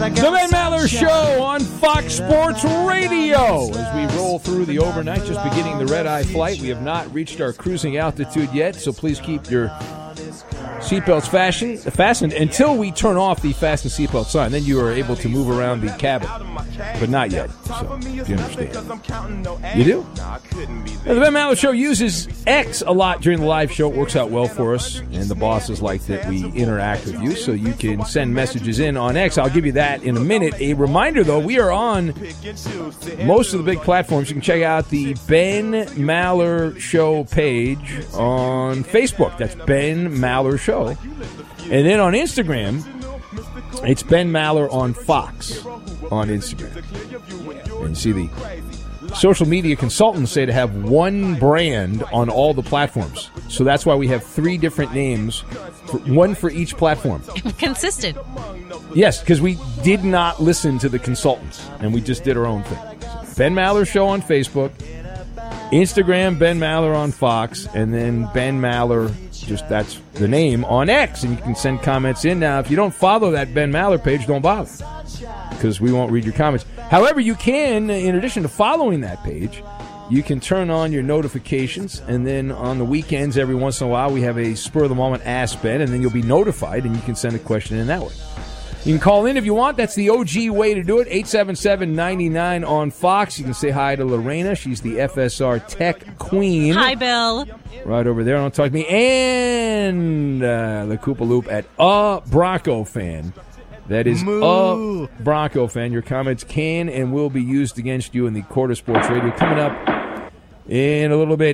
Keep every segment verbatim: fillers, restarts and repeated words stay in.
The Ben Maller Show on Fox Sports Radio. As we roll through the overnight, just beginning the red-eye flight. We have not reached our cruising altitude yet, so please keep your seatbelts fastened, fastened until we turn off the fasten seatbelt sign. Then you are able to move around the cabin, but not yet, so if you understand. You do? Now, the Ben Maller Show uses X a lot during the live show. It works out well for us, and the bosses like that we interact with you, so you can send messages in on X. I'll give you that in a minute. A reminder, though, we are on most of the big platforms. You can check out the Ben Maller Show page on Facebook. That's Ben Maller Show. And then on Instagram, it's Ben Maller on Fox on Instagram. And you see the social media consultants say to have one brand on all the platforms. So that's why we have three different names, for, one for each platform. Consistent. Yes, because we did not listen to the consultants, and we just did our own thing. Ben Maller Show on Facebook, Instagram, Ben Maller on Fox, and then Ben Maller, just that's the name, on X. And you can send comments in. Now, if you don't follow that Ben Maller page, don't bother, because we won't read your comments. However, you can, in addition to following that page, you can turn on your notifications, and then on the weekends, every once in a while, we have a spur-of-the-moment Ask Ben, and then you'll be notified, and you can send a question in that way. You can call in if you want. That's the O G way to do it, eight seven seven, nine nine on Fox. You can say hi to Lorena. She's the F S R tech queen. Hi, Bill. Right over there. Don't talk to me. And uh, the Koopa Loop at a Bronco fan. That is Moo. a Bronco fan. Your comments can and will be used against you in the Quarter Sports Radio. Coming up in a little bit,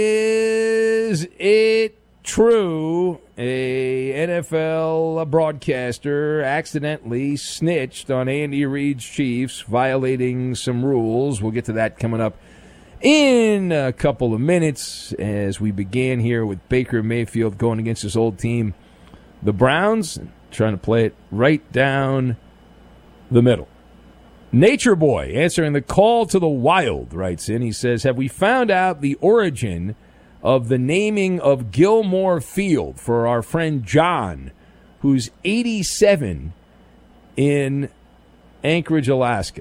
is it true a N F L broadcaster accidentally snitched on Andy Reid's Chiefs, violating some rules? We'll get to that coming up in a couple of minutes as we began here with Baker Mayfield going against his old team, the Browns, trying to play it right down the middle. Nature Boy, answering the call to the wild, writes in. He says, have we found out the origin of the naming of Gilmore Field for our friend John, who's eighty-seven in Anchorage, Alaska?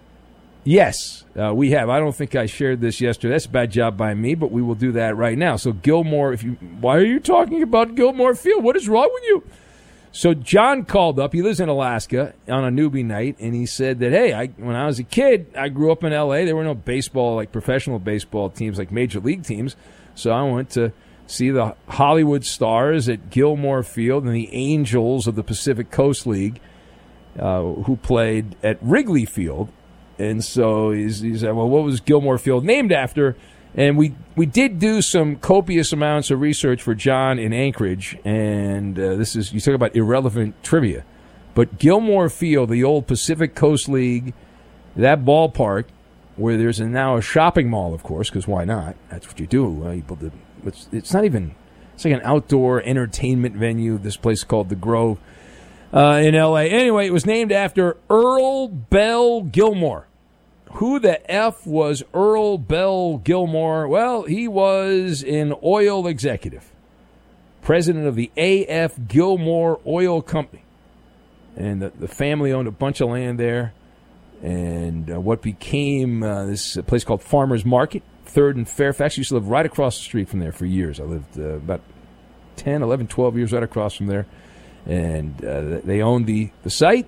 Yes, uh, we have. I don't think I shared this yesterday. That's a bad job by me, but we will do that right now. So Gilmore, if you, why are you talking about Gilmore Field? What is wrong with you? So John called up. He lives in Alaska on a newbie night, and he said that, hey, I, when I was a kid, I grew up in L A. There were no baseball, like professional baseball teams, like major league teams. So I went to see the Hollywood Stars at Gilmore Field and the Angels of the Pacific Coast League, uh, who played at Wrigley Field. And so he's, he said, well, what was Gilmore Field named after? And we, we did do some copious amounts of research for John in Anchorage. And uh, this is, you talk about irrelevant trivia. But Gilmore Field, the old Pacific Coast League, that ballpark, where there's a, now a shopping mall, of course, because why not? That's what you do. Uh, you build a, it's, it's not even, it's like an outdoor entertainment venue. This place is called The Grove uh, in L A. Anyway, it was named after Earl Bell Gilmore. Who the F was Earl Bell Gilmore? Well, he was an oil executive, president of the A F Gilmore Oil Company. And the, the family owned a bunch of land there. And uh, what became uh, this place called Farmers Market, third and Fairfax. I used to live right across the street from there for years. I lived uh, about ten, eleven, twelve years right across from there. And uh, they owned the, the site.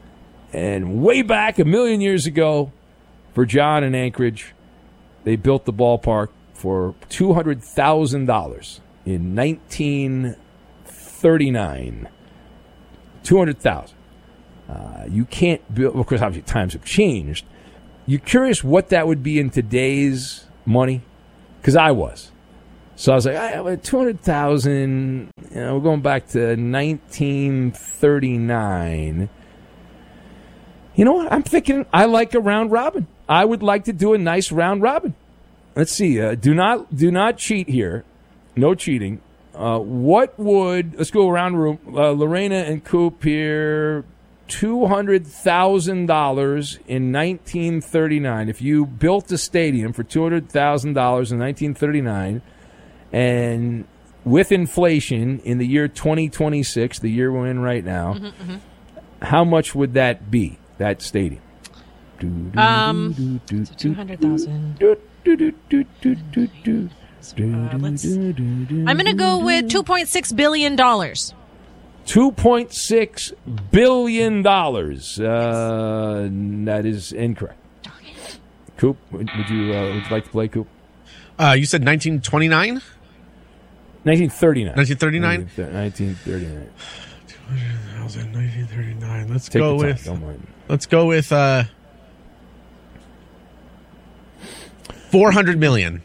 And way back a million years ago, for John in Anchorage, they built the ballpark for two hundred thousand dollars in nineteen thirty-nine. two hundred thousand dollars. Uh, you can't build, of course, obviously times have changed. You're curious what that would be in today's money? Because I was. So I was like, I have two hundred thousand dollars, you know, we're going back to nineteen thirty-nine. You know what? I'm thinking I like a round robin. I would like to do a nice round robin. Let's see. Uh, do not do not cheat here. No cheating. Uh, what would, let's go around the room. Uh, Lorena and Coop here. two hundred thousand dollars in nineteen thirty-nine. If you built a stadium for two hundred thousand dollars in nineteen thirty-nine, and with inflation in the year twenty twenty-six, the year we're in right now, mm-hmm, mm-hmm. how much would that be, that stadium? Um, two hundred thousand. Uh, let's, I'm going to go with two point six billion dollars. two point six billion dollars. Uh, that is incorrect. Coop, would you, uh, would you like to play, Coop? Uh, you said nineteen twenty-nine? nineteen thirty-nine. nineteen thirty-nine? nineteen thirty-nine. two hundred thousand, nineteen thirty-nine. Let's Take go with. Don't mind. Let's go with uh, four hundred million.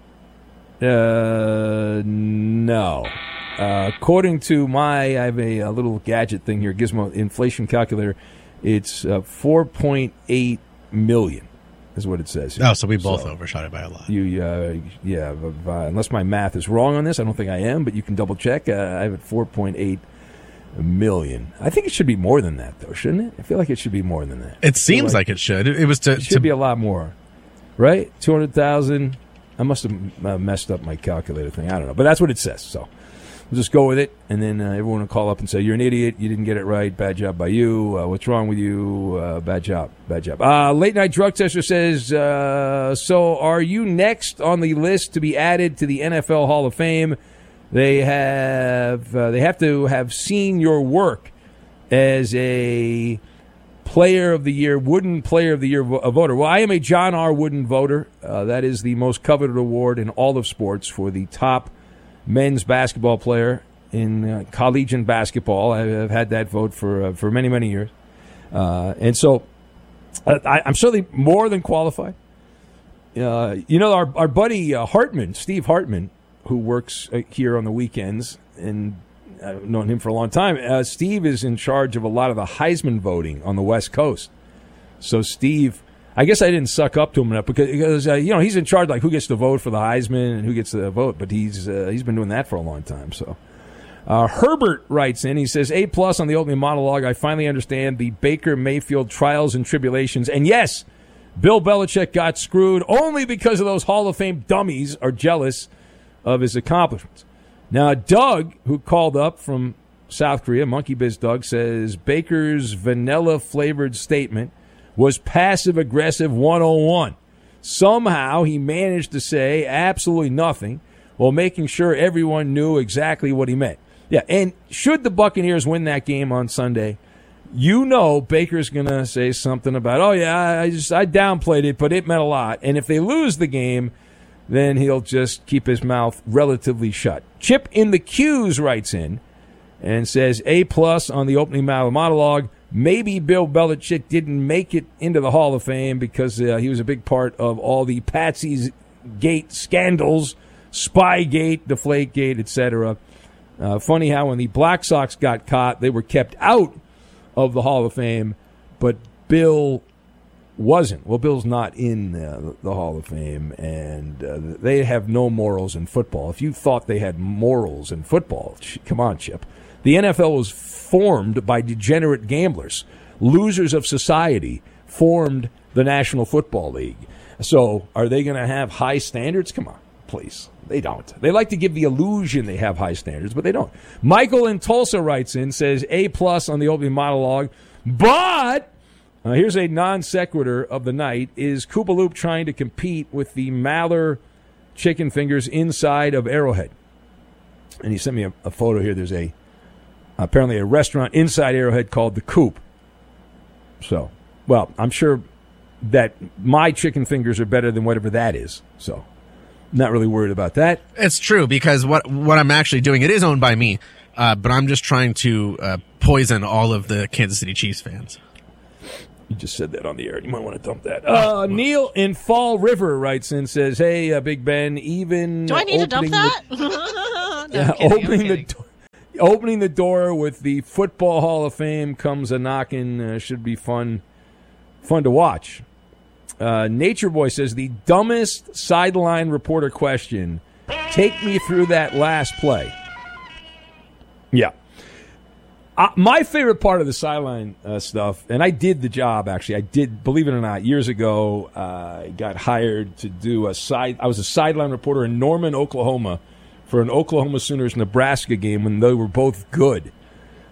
Uh, no. Uh, according to my, I have a, a little gadget thing here, Gizmo inflation calculator. It's uh, four point eight million. Is what it says here. Oh, so we both so overshot it by a lot. You, uh, yeah. Uh, unless my math is wrong on this, I don't think I am, but you can double check. Uh, I have it four point eight million. I think it should be more than that, though, shouldn't it? I feel like it should be more than that. It seems like, like it should. It, it was to. It should to, be a lot more, right? Two hundred thousand. I must have uh, messed up my calculator thing. I don't know, but that's what it says. So we'll just go with it, and then uh, everyone will call up and say, "You're an idiot. You didn't get it right. Bad job by you. Uh, what's wrong with you? Uh, bad job. Bad job." Uh, Late Night Drug Tester says, uh, "So are you next on the list to be added to the N F L Hall of Fame? They have uh, they have to have seen your work as a Player of the Year, Wooden Player of the Year vo- voter." Well, I am a John R. Wooden voter. Uh, that is the most coveted award in all of sports for the top men's basketball player in uh, collegiate basketball. I, I've had that vote for uh, for many, many years. Uh, and so uh, I, I'm certainly more than qualified. Uh, you know, our, our buddy uh, Hartman, Steve Hartman, who works uh, here on the weekends, and I've known him for a long time. Uh, Steve is in charge of a lot of the Heisman voting on the West Coast. So Steve, I guess I didn't suck up to him enough because, because uh, you know, he's in charge, like who gets to vote for the Heisman and who gets to vote. But he's uh, he's been doing that for a long time. So uh, Herbert writes in. He says, A plus on the opening monologue. I finally understand the Baker Mayfield trials and tribulations. And yes, Bill Belichick got screwed only because of those Hall of Fame dummies are jealous of his accomplishments. Now, Doug, who called up from South Korea, Monkey Biz Doug, says Baker's vanilla-flavored statement was passive-aggressive one oh one. Somehow he managed to say absolutely nothing while making sure everyone knew exactly what he meant. Yeah, and should the Buccaneers win that game on Sunday, you know Baker's going to say something about, oh, yeah, I just I downplayed it, but it meant a lot. And if they lose the game, then he'll just keep his mouth relatively shut. Chip in the Q's writes in and says, A plus on the opening monologue. Maybe Bill Belichick didn't make it into the Hall of Fame because uh, he was a big part of all the Patsy's Gate scandals, Spygate, Deflategate, et cetera. Uh, funny how when the Black Sox got caught, they were kept out of the Hall of Fame, but Bill wasn't. Well, Bill's not in uh, the Hall of Fame, and uh, they have no morals in football. If you thought they had morals in football, come on, Chip. The N F L was formed by degenerate gamblers. Losers of society formed the National Football League. So are they going to have high standards? Come on, please. They don't. They like to give the illusion they have high standards, but they don't. Michael in Tulsa writes in, says A plus on the opening monologue, but Uh, here's a non sequitur of the night. Is Koopaloop trying to compete with the Maller chicken fingers inside of Arrowhead? And he sent me a, a photo here. There's a apparently a restaurant inside Arrowhead called the Coop. So, well, I'm sure that my chicken fingers are better than whatever that is. So, not really worried about that. It's true because what what I'm actually doing, it is owned by me, uh, but I'm just trying to uh, poison all of the Kansas City Chiefs fans. You just said that on the air. You might want to dump that. Uh, Neil in Fall River writes in, says, "Hey, uh, Big Ben, even do I need to dump that? The, no, yeah, kidding, opening the do- opening the door with the Football Hall of Fame comes a knocking. Uh, should be fun, fun to watch." Uh, Nature Boy says, "The dumbest sideline reporter question. Take me through that last play." Yeah. Uh, my favorite part of the sideline uh, stuff, and I did the job, actually. I did, believe it or not, years ago, uh, I got hired to do a side. I was a sideline reporter in Norman, Oklahoma, for an Oklahoma Sooners Nebraska game when they were both good.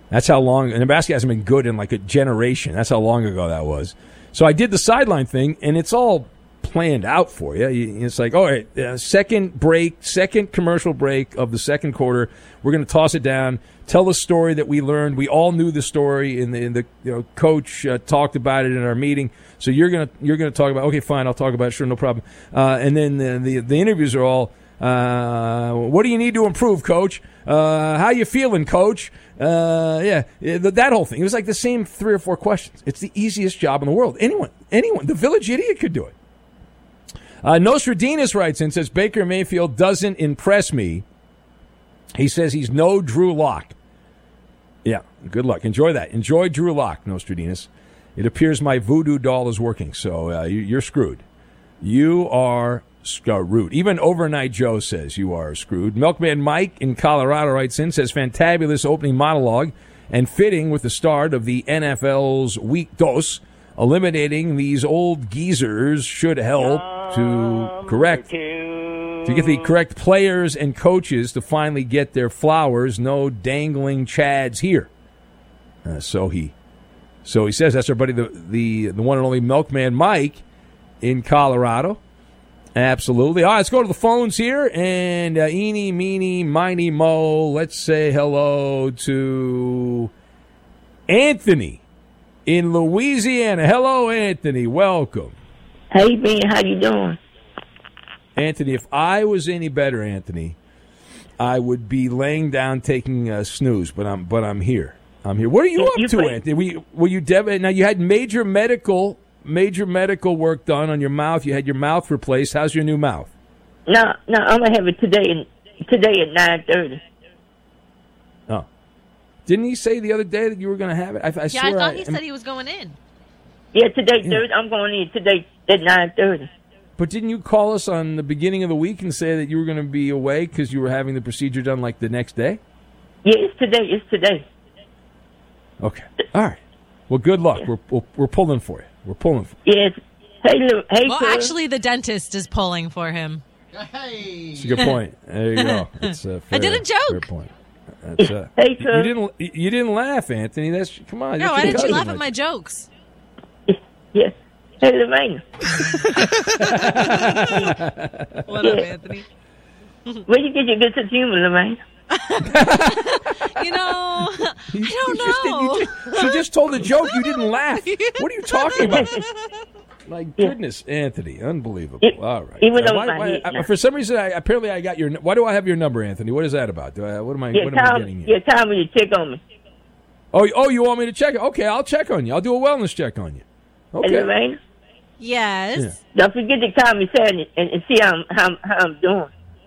That's how long. And Nebraska hasn't been good in like a generation. That's how long ago that was. So I did the sideline thing, and it's all planned out for you. It's like, all right, uh, second break, second commercial break of the second quarter. We're going to toss it down, tell the story that we learned. We all knew the story, and the, and the you know, coach uh, talked about it in our meeting. So you're gonna you're gonna talk about. Okay, fine, I'll talk about it. Sure, no problem. Uh, and then the, the the interviews are all. Uh, what do you need to improve, Coach? Uh, how you feeling, Coach? Uh, yeah, that whole thing. It was like the same three or four questions. It's the easiest job in the world. Anyone, anyone, the Village Idiot could do it. Uh, Nostradamus writes in, says, Baker Mayfield doesn't impress me. He says he's no Drew Lock. Yeah, good luck. Enjoy that. Enjoy Drew Lock, Nostradamus. It appears my voodoo doll is working, so uh, you, you're screwed. You are screwed. Even Overnight Joe says you are screwed. Milkman Mike in Colorado writes in, says, fantabulous opening monologue and fitting with the start of the N F L's week dos. Eliminating these old geezers should help to correct to get the correct players and coaches to finally get their flowers. No dangling chads here. Uh, so he, so he says. That's our buddy, the the the one and only Milkman Mike in Colorado. Absolutely. All right, let's go to the phones here. And uh, eeny, meeny, miny, mo. Let's say hello to Anthony in Louisiana. Hello, Anthony. Welcome. How you been? How you doing? Anthony, if I was any better, Anthony, I would be laying down taking a snooze, but I'm but I'm here. I'm here. What are you Yeah, up you to, play- Anthony? Were you, were you dev- now you had major medical major medical work done on your mouth. You had your mouth replaced. How's your new mouth? No, no, I'm gonna have it today. Today at nine thirty. Oh, didn't he say the other day that you were going to have it? I, I Yeah, I swear thought he said he was going in. Yeah, today. Yeah. Thursday. I'm going in today at nine thirty. But didn't you call us on the beginning of the week and say that you were going to be away because you were having the procedure done like the next day? Yeah, it's today. It's today. Okay. All right. Well, good luck. We're we're, we're pulling for you. We're pulling for you. Yes. Hey, look. Hey, Well, cuz. actually, the dentist is pulling for him. It's a good point. There you go. It's a fair, I did a joke. Fair point. That's, uh, Hey, you, cuz. you didn't you didn't laugh, Anthony. That's come on. No, that's why your didn't you cousin, laugh I at my jokes? Yes. Hey, Lorraine. What up, Yeah. Anthony? Where you get your good sense of humor, Lorraine? You know, I You don't just did- you know. just- she just told a joke. You didn't laugh. What are you talking about? My goodness, Anthony, unbelievable. It- All right. even Uh, though why- my why- head uh, now. for some reason, I, apparently, I got your. Why do I have your number, Anthony? What is that about? Do I, what am I? Yeah, what am I time. getting here? Yeah, time when you check on me. Oh, oh, you want me to check it? Okay, I'll check on you. I'll do a wellness check on you. Hey, Okay. Lorraine. Yes. Yeah. Don't forget to call me Saturday and, and see how I'm, how, I'm- how I'm doing.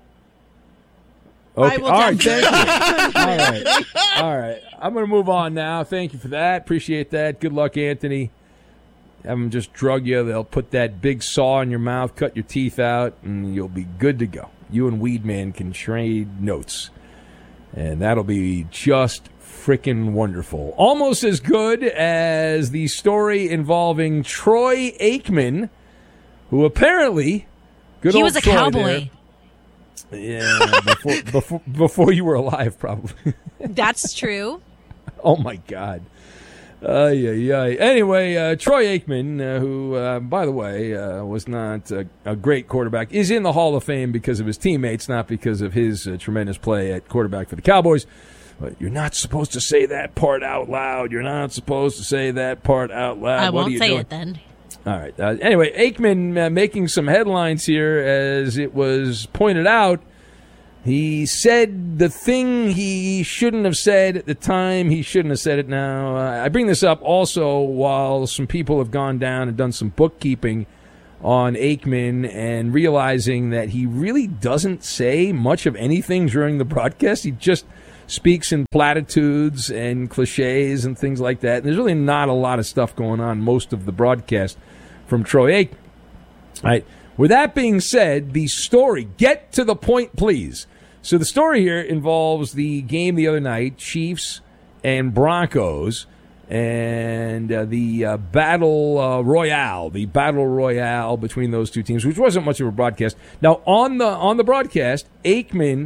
Okay. I will All right. Thank definitely- you. All right. All right. I'm going to move on now. Thank you for that. Appreciate that. Good luck, Anthony. Have them just drug you. They'll put that big saw in your mouth, cut your teeth out, and you'll be good to go. You and Weedman can trade notes, and that'll be just freaking wonderful. Almost as good as the story involving Troy Aikman, who apparently good He old was a Troy cowboy. there- yeah, before, before before you were alive, probably. That's true. Oh my God. Uh, yeah, yeah. Anyway, uh, Troy Aikman, uh, who, uh, by the way, uh, was not a, a great quarterback, is in the Hall of Fame because of his teammates, not because of his uh, tremendous play at quarterback for the Cowboys. But you're not supposed to say that part out loud. You're not supposed to say that part out loud. I What are won't you say doing? it then. All right. Uh, anyway, Aikman uh, making some headlines here, as it was pointed out. He said the thing he shouldn't have said at the time he shouldn't have said it now. Uh, I bring this up also while some people have gone down and done some bookkeeping on Aikman and realizing that he really doesn't say much of anything during the broadcast. He just speaks in platitudes and cliches and things like that. And there's really not a lot of stuff going on most of the broadcast from Troy Aikman. All right. With that being said, the story, get to the point, please. So the story here involves the game the other night, Chiefs and Broncos, and uh, the uh, battle uh, royale, the battle royale between those two teams, which wasn't much of a broadcast. Now, on the on the broadcast, Aikman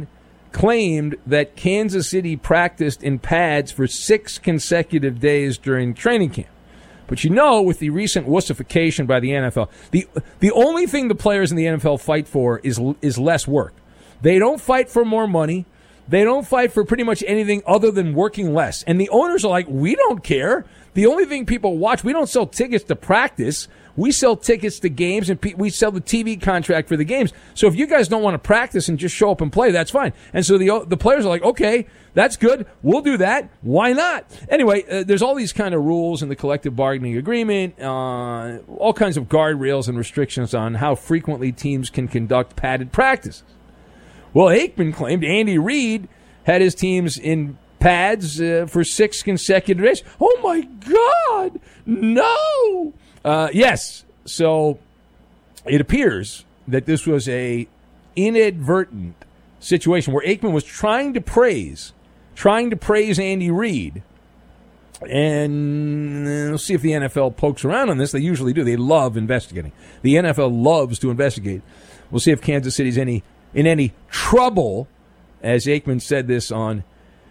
claimed that Kansas City practiced in pads for six consecutive days during training camp. But you know, with the recent wussification by the N F L, the the only thing the players in the N F L fight for is is less work. They don't fight for more money. They don't fight for pretty much anything other than working less. And the owners are like, we don't care. The only thing people watch, we don't sell tickets to practice. We sell tickets to games, and pe- we sell the T V contract for the games. So if you guys don't want to practice and just show up and play, that's fine. And so the the players are like, okay, that's good. We'll do that. Why not? Anyway, uh, there's all these kind of rules in the collective bargaining agreement, uh, all kinds of guardrails and restrictions on how frequently teams can conduct padded practices. Well, Aikman claimed Andy Reid had his teams in pads uh, for six consecutive days. Oh, my God. No. Uh, yes. So it appears that this was a inadvertent situation where Aikman was trying to praise, trying to praise Andy Reid. And we'll see if the N F L pokes around on this. They usually do. They love investigating. The N F L loves to investigate. We'll see if Kansas City's any in any trouble, as Aikman said this on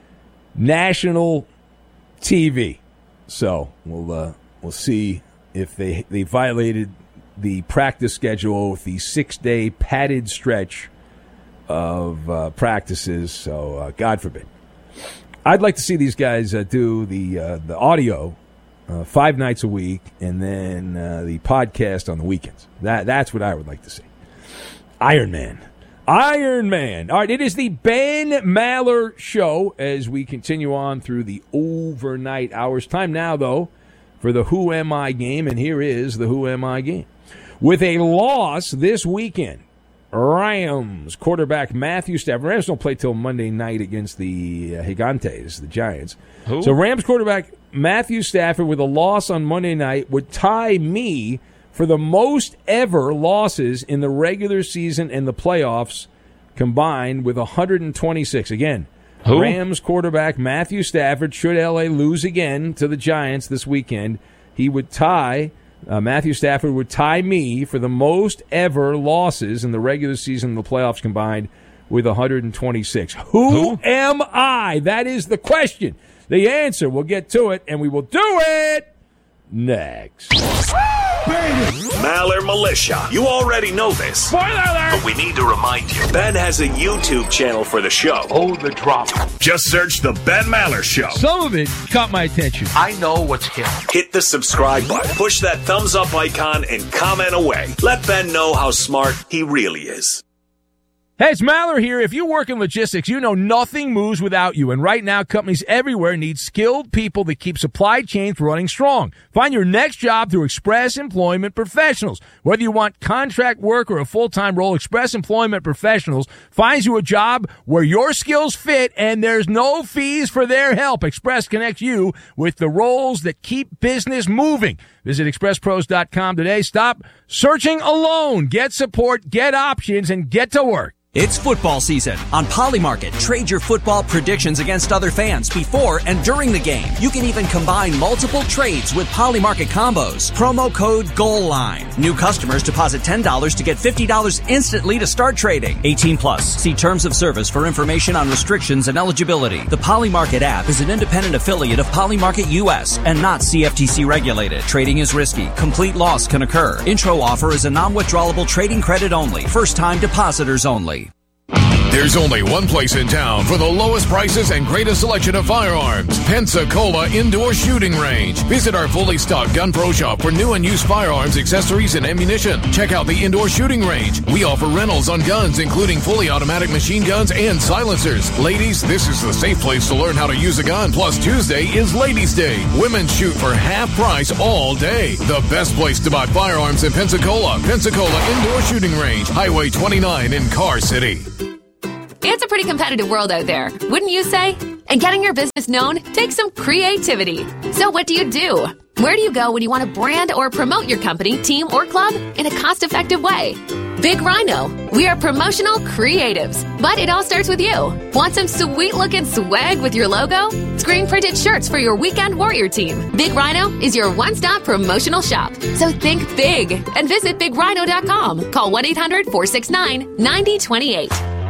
national T V. So we'll uh, we'll see if they they violated the practice schedule with the six-day padded stretch of uh, practices. So uh, God forbid. I'd like to see these guys uh, do the uh, the audio uh, five nights a week, and then uh, the podcast on the weekends. That that's what I would like to see. Iron Man. Iron Man. All right, it is the Ben Maller Show as we continue on through the overnight hours. Time now, though, for the Who Am I game, and here is the Who Am I game. With a loss this weekend, Rams quarterback Matthew Stafford. Rams don't play till Monday night against the uh, Gigantes, the Giants. Who? So Rams quarterback Matthew Stafford with a loss on Monday night would tie me for the most ever losses in the regular season and the playoffs combined with one hundred twenty-six. Again, Who? Rams quarterback Matthew Stafford, should L A lose again to the Giants this weekend, he would tie, uh, Matthew Stafford would tie me for the most ever losses in the regular season and the playoffs combined with one hundred twenty-six. Who, Who? am I? That is the question. The answer, we'll get to it, and we will do it next. Maller Militia. You already know this. Spoiler alert! But we need to remind you. Ben has a YouTube channel for the show. Oh, the drop. Just search The Ben Maller Show. Some of it caught my attention. I know what's him. Hit the subscribe button, push that thumbs up icon, and comment away. Let Ben know how smart he really is. Hey, it's Maller here. If you work in logistics, you know nothing moves without you. And right now, companies everywhere need skilled people that keep supply chains running strong. Find your next job through Express Employment Professionals. Whether you want contract work or a full-time role, Express Employment Professionals finds you a job where your skills fit and there's no fees for their help. Express connects you with the roles that keep business moving. Visit express pros dot com today. Stop searching alone. Get support, get options, and get to work. It's football season. On Polymarket, trade your football predictions against other fans before and during the game. You can even combine multiple trades with Polymarket combos. Promo code GOALLINE. New customers deposit ten dollars to get fifty dollars instantly to start trading. eighteen plus. See terms of service for information on restrictions and eligibility. The Polymarket app is an independent affiliate of Polymarket U S and not C F T C regulated. Trading is risky. Complete loss can occur. Intro offer is a non-withdrawable trading credit only. First-time depositors only. There's only one place in town for the lowest prices and greatest selection of firearms. Pensacola Indoor Shooting Range. Visit our fully stocked Gun Pro shop for new and used firearms, accessories, and ammunition. Check out the Indoor Shooting Range. We offer rentals on guns, including fully automatic machine guns and silencers. Ladies, this is the safe place to learn how to use a gun. Plus, Tuesday is Ladies' Day. Women shoot for half price all day. The best place to buy firearms in Pensacola. Pensacola Indoor Shooting Range. Highway twenty-nine in Car City. It's a pretty competitive world out there, wouldn't you say? And getting your business known takes some creativity. So what do you do? Where do you go when you want to brand or promote your company, team, or club in a cost-effective way? Big Rhino. We are promotional creatives, but it all starts with you. Want some sweet-looking swag with your logo? Screen-printed shirts for your weekend warrior team. Big Rhino is your one-stop promotional shop. So think big and visit big rhino dot com. Call one eight hundred four six nine nine zero two eight.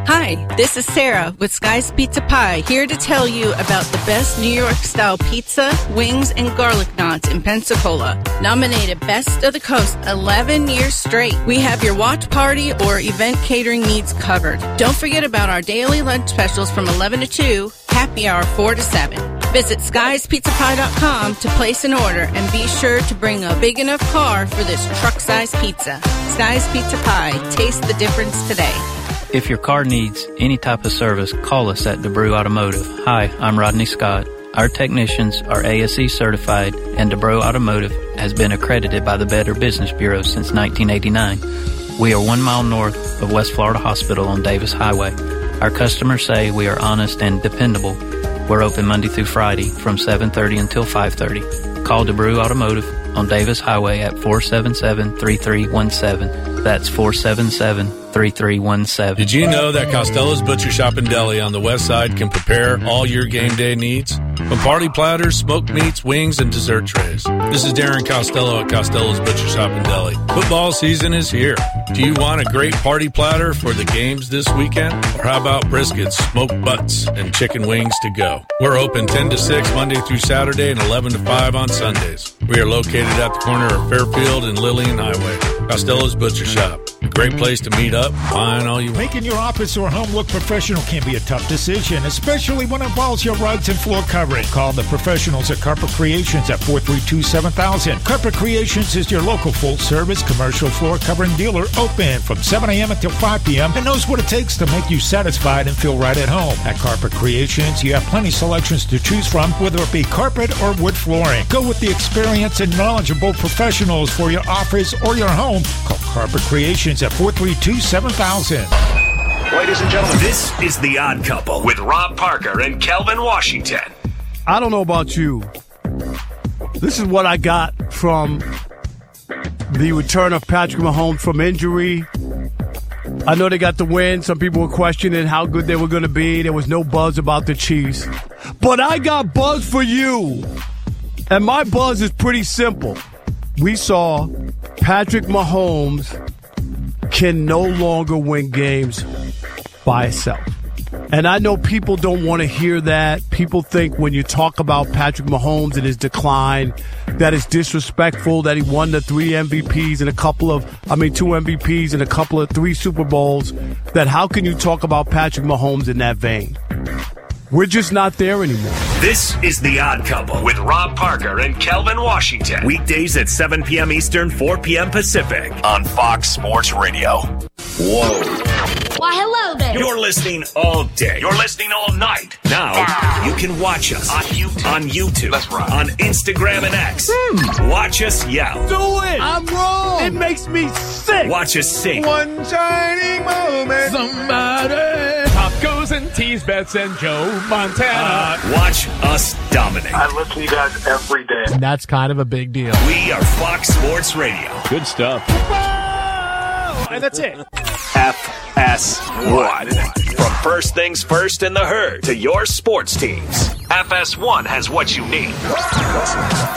Hi, this is Sarah with Sky's Pizza Pie, here to tell you about the best New York-style pizza, wings, and garlic knots in Pensacola. Nominated Best of the Coast eleven years straight. We have your watch party or event catering needs covered. Don't forget about our daily lunch specials from eleven to two, happy hour four to seven. Visit skies pizza pie dot com to place an order and be sure to bring a big enough car for this truck-sized pizza. Sky's Pizza Pie. Taste the difference today. If your car needs any type of service, call us at DeBrew Automotive. Hi, I'm Rodney Scott. Our technicians are A S E certified, and DeBrew Automotive has been accredited by the Better Business Bureau since nineteen eighty-nine. We are one mile north of West Florida Hospital on Davis Highway. Our customers say we are honest and dependable. We're open Monday through Friday from seven thirty until five thirty. Call DeBrew Automotive on Davis Highway at four seven seven, three three one seven. That's four seven seven, three three one seven. Did you know that Costello's Butcher Shop and Deli on the west side can prepare all your game day needs? From party platters, smoked meats, wings, and dessert trays. This is Darren Costello at Costello's Butcher Shop and Deli. Football season is here. Do you want a great party platter for the games this weekend? Or how about briskets, smoked butts, and chicken wings to go? We're open ten to six Monday through Saturday and eleven to five on Sundays. We are located at the corner of Fairfield and Lillian Highway. Costello's Butcher Shop. A great place to meet up, find all you want. Making your office or home look professional can be a tough decision, especially when it involves your rugs and floor covering. Call the professionals at Carpet Creations at four three two, seven thousand. Carpet Creations is your local full-service commercial floor covering dealer, open from seven a.m. until five p.m. and knows what it takes to make you satisfied and feel right at home. At Carpet Creations, you have plenty of selections to choose from, whether it be carpet or wood flooring. Go with the experienced and knowledgeable professionals for your office or your home. Call Carpet Creations at four three two, seven thousand. Ladies and gentlemen, this is The Odd Couple with Rob Parker and Kelvin Washington. I don't know about you. This is what I got from the return of Patrick Mahomes from injury. I know they got the win. Some people were questioning how good they were going to be. There was no buzz about the Chiefs. But I got buzz for you. And my buzz is pretty simple. We saw Patrick Mahomes can no longer win games by himself. And I know people don't want to hear that. People think when you talk about Patrick Mahomes and his decline, that it's disrespectful that he won the three M V Ps and a couple of, I mean, two M V Ps and a couple of three Super Bowls, that how can you talk about Patrick Mahomes in that vein? We're just not there anymore. This is The Odd Couple with Rob Parker and Kelvin Washington. Weekdays at seven p.m. Eastern, four p.m. Pacific on Fox Sports Radio. Whoa. Why, hello there. You're listening all day. You're listening all night. Now, you can watch us on YouTube, on, YouTube, That's right. on Instagram and X. Hmm. Watch us yell. Do it. I'm wrong. It makes me sick. Watch us sing. One shining moment. Somebody. Tacos and tease bets and Joe Montana. Uh, watch us dominate. I listen to you guys every day. And that's kind of a big deal. We are Fox Sports Radio. Good stuff. Whoa! And that's it. F S one. From First Things First in the Herd to your sports teams, F S one has what you need.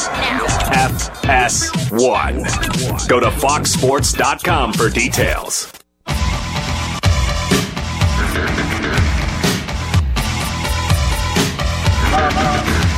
F S one. Go to fox sports dot com for details.